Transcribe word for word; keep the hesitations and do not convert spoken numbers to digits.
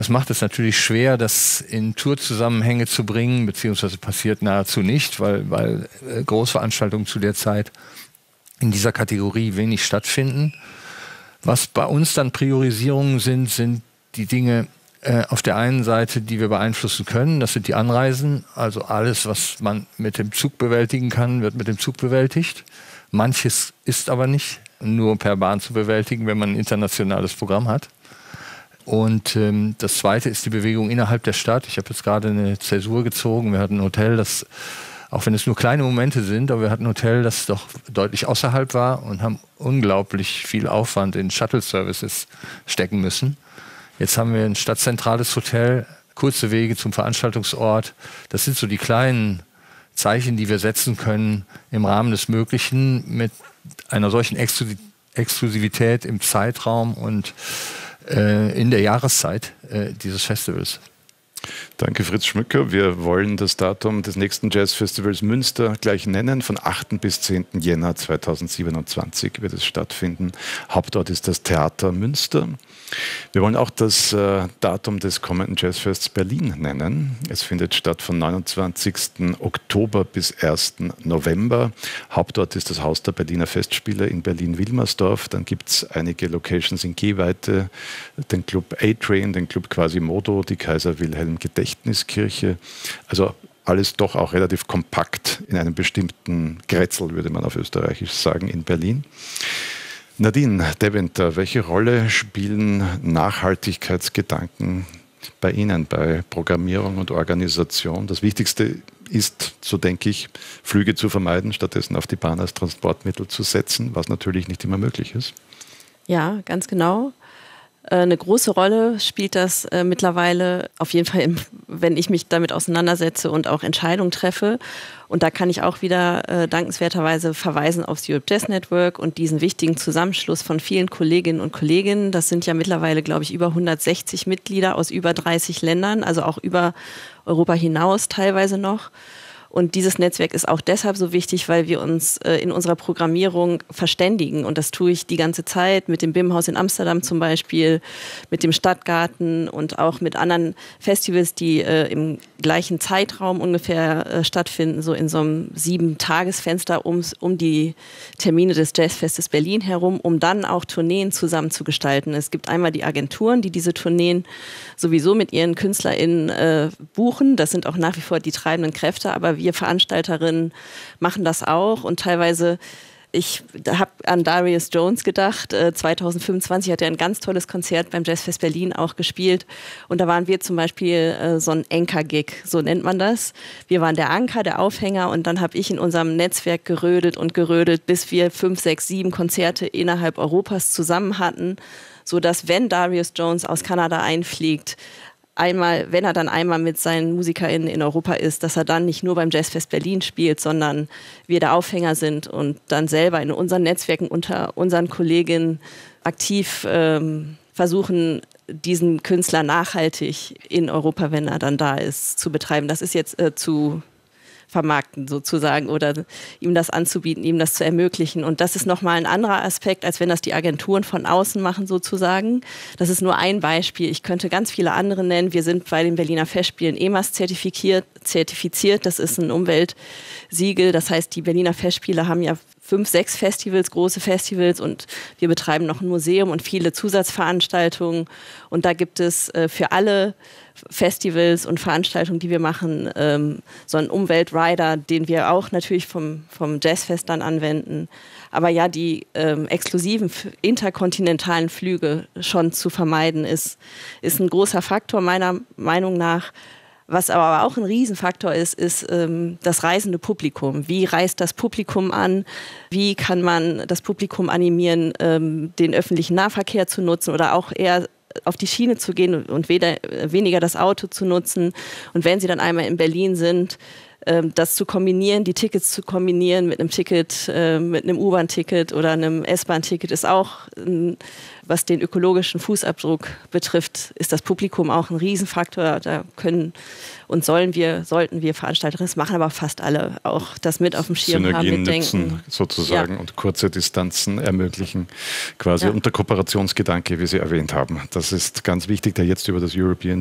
Das macht es natürlich schwer, das in Tourzusammenhänge zu bringen, beziehungsweise passiert nahezu nicht, weil, weil Großveranstaltungen zu der Zeit in dieser Kategorie wenig stattfinden. Was bei uns dann Priorisierungen sind, sind die Dinge äh, auf der einen Seite, die wir beeinflussen können. Das sind die Anreisen. Also alles, was man mit dem Zug bewältigen kann, wird mit dem Zug bewältigt. Manches ist aber nicht nur per Bahn zu bewältigen, wenn man ein internationales Programm hat. Und ähm, das Zweite ist die Bewegung innerhalb der Stadt. Ich habe jetzt gerade eine Zäsur gezogen. Wir hatten ein Hotel, das, auch wenn es nur kleine Momente sind, aber wir hatten ein Hotel, das doch deutlich außerhalb war und haben unglaublich viel Aufwand in Shuttle-Services stecken müssen. Jetzt haben wir ein stadtzentrales Hotel, kurze Wege zum Veranstaltungsort. Das sind so die kleinen Zeichen, die wir setzen können im Rahmen des Möglichen mit einer solchen Exklusivität im Zeitraum und in der Jahreszeit äh, dieses Festivals. Danke, Fritz Schmücker. Wir wollen das Datum des nächsten Jazzfestivals Münster gleich nennen. Von achten bis zehnten Jänner zweitausendsiebenundzwanzig wird es stattfinden. Hauptort ist das Theater Münster. Wir wollen auch das äh, Datum des kommenden Jazzfests Berlin nennen. Es findet statt von neunundzwanzigsten Oktober bis ersten November. Hauptort ist das Haus der Berliner Festspiele in Berlin-Wilmersdorf. Dann gibt es einige Locations in Gehweite, den Club A-Train, den Club Quasimodo, die Kaiser-Wilhelm-Gedächtniskirche. Also alles doch auch relativ kompakt in einem bestimmten Grätzl, würde man auf Österreichisch sagen, in Berlin. Nadine Deventer, welche Rolle spielen Nachhaltigkeitsgedanken bei Ihnen, bei Programmierung und Organisation? Das Wichtigste ist, so denke ich, Flüge zu vermeiden, stattdessen auf die Bahn als Transportmittel zu setzen, was natürlich nicht immer möglich ist. Ja, ganz genau. Eine große Rolle spielt das äh, mittlerweile auf jeden Fall, im, wenn ich mich damit auseinandersetze und auch Entscheidungen treffe. Und da kann ich auch wieder äh, dankenswerterweise verweisen aufs Europe Jazz Network und diesen wichtigen Zusammenschluss von vielen Kolleginnen und Kollegen. Das sind ja mittlerweile, glaube ich, über hundertsechzig Mitglieder aus über dreißig Ländern, also auch über Europa hinaus teilweise noch. Und dieses Netzwerk ist auch deshalb so wichtig, weil wir uns äh, in unserer Programmierung verständigen. Und das tue ich die ganze Zeit mit dem B I M-Haus in Amsterdam zum Beispiel, mit dem Stadtgarten und auch mit anderen Festivals, die äh, im gleichen Zeitraum ungefähr äh, stattfinden, so in so einem sieben-Tages-Fenster ums, um die Termine des Jazzfestes Berlin herum, um dann auch Tourneen zusammen zu gestalten. Es gibt einmal die Agenturen, die diese Tourneen sowieso mit ihren KünstlerInnen äh, buchen. Das sind auch nach wie vor die treibenden Kräfte, aber wir Veranstalterinnen machen das auch und teilweise, ich habe an Darius Jones gedacht, äh, zweitausendfünfundzwanzig hat er ein ganz tolles Konzert beim Jazzfest Berlin auch gespielt und da waren wir zum Beispiel äh, so ein Anchor-Gig, so nennt man das. Wir waren der Anker, der Aufhänger und dann habe ich in unserem Netzwerk gerödelt und gerödelt, bis wir fünf, sechs, sieben Konzerte innerhalb Europas zusammen hatten, sodass, wenn Darius Jones aus Kanada einfliegt, einmal, wenn er dann einmal mit seinen MusikerInnen in Europa ist, dass er dann nicht nur beim Jazzfest Berlin spielt, sondern wir der Aufhänger sind und dann selber in unseren Netzwerken unter unseren Kolleginnen aktiv ähm, versuchen, diesen Künstler nachhaltig in Europa, wenn er dann da ist, zu betreiben. Das ist jetzt äh, zu vermarkten sozusagen oder ihm das anzubieten, ihm das zu ermöglichen. Und das ist nochmal ein anderer Aspekt, als wenn das die Agenturen von außen machen sozusagen. Das ist nur ein Beispiel. Ich könnte ganz viele andere nennen. Wir sind bei den Berliner Festspielen E M A S zertifiziert. zertifiziert. Das ist ein Umweltsiegel. Das heißt, die Berliner Festspiele haben ja fünf, sechs Festivals, große Festivals und wir betreiben noch ein Museum und viele Zusatzveranstaltungen. Und da gibt es äh, für alle Festivals und Veranstaltungen, die wir machen, ähm, so einen Umweltrider, den wir auch natürlich vom, vom Jazzfest dann anwenden. Aber ja, die ähm, exklusiven interkontinentalen Flüge schon zu vermeiden, ist, ist ein großer Faktor meiner Meinung nach. Was aber auch ein Riesenfaktor ist, ist ähm, das reisende Publikum. Wie reist das Publikum an? Wie kann man das Publikum animieren, ähm, den öffentlichen Nahverkehr zu nutzen oder auch eher auf die Schiene zu gehen und weder, weniger das Auto zu nutzen? Und wenn sie dann einmal in Berlin sind, ähm, das zu kombinieren, die Tickets zu kombinieren mit einem Ticket, äh, mit einem U-Bahn-Ticket oder einem S-Bahn-Ticket ist auch, äh, was den ökologischen Fußabdruck betrifft, ist das Publikum auch ein Riesenfaktor. Da können und sollen wir, sollten wir Veranstalter, das machen aber fast alle, auch das mit auf dem Schirm Synergien haben, mitdenken. Nutzen sozusagen ja. und kurze Distanzen ermöglichen, quasi ja. unter Kooperationsgedanke, wie Sie erwähnt haben. Das ist ganz wichtig, der jetzt über das European